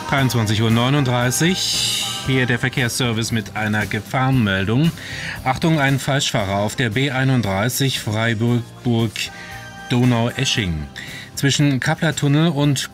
23:39 Uhr. Hier der Verkehrsservice mit einer Gefahrenmeldung. Achtung, ein Falschfahrer auf der B31 Freiburg-Donaueschingen. Zwischen Kappler Tunnel und